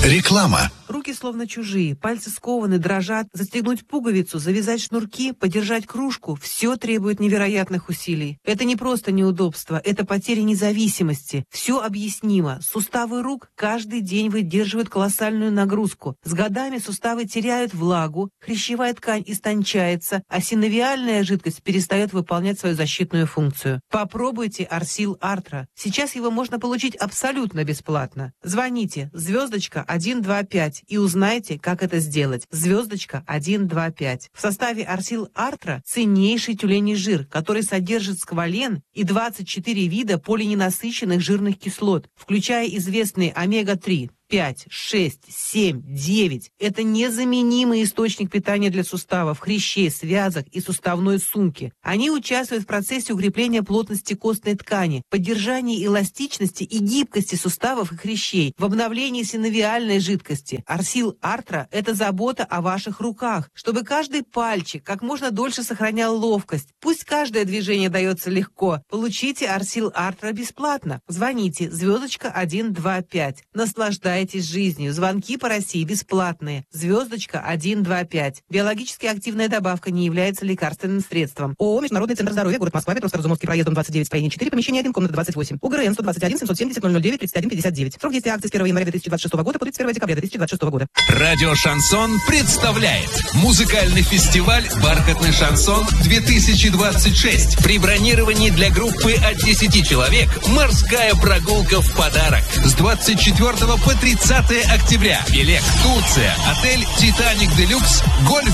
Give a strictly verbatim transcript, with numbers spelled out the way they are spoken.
Реклама. Руки словно чужие, пальцы скованы, дрожат. Застегнуть пуговицу, завязать шнурки, подержать кружку – все требует невероятных усилий. Это не просто неудобство, это потеря независимости. Все объяснимо. Суставы рук каждый день выдерживают колоссальную нагрузку. С годами суставы теряют влагу, хрящевая ткань истончается, а синовиальная жидкость перестает выполнять свою защитную функцию. Попробуйте Арсил Артра. Сейчас его можно получить абсолютно бесплатно. Звоните звездочка один два пять и узнайте, как это сделать. Звездочка один два пять. В составе Арсил Артра ценнейший тюленей жир, который содержит сквален и двадцать четыре вида полиненасыщенных жирных кислот, включая известные омега три. пять, шесть, семь, девять. Это незаменимый источник питания для суставов, хрящей, связок и суставной сумки. Они участвуют в процессе укрепления плотности костной ткани, поддержании эластичности и гибкости суставов и хрящей, в обновлении синовиальной жидкости. Арсил Артра – это забота о ваших руках, чтобы каждый пальчик как можно дольше сохранял ловкость. Пусть каждое движение дается легко. Получите Арсил Артра бесплатно. Звоните звездочка один два пять. Наслаждайтесь жизнью. Звонки по России бесплатные. Звездочка один два пять. Биологически активная добавка не является лекарственным средством. ООО «Международный центр здоровья», город Москва, Петровско-Разумовский проезд, дом двадцать девять, строение четыре, помещение один, комната двадцать восемь. УГРН сто двадцать один семьсот семьдесят ноль ноль девять тридцать один пятьдесят девять. Срок действия акции с первого января две тысячи двадцать шестого года по тридцать первого декабря две тысячи двадцать шестого года. Радио «Шансон» представляет музыкальный фестиваль «Бархатный шансон две тысячи двадцать шесть». При бронировании для группы от десяти человек морская прогулка в подарок. С двадцать четвёртого по тридцатое октября. Билет Турция. Отель «Титаник Делюкс». Гольф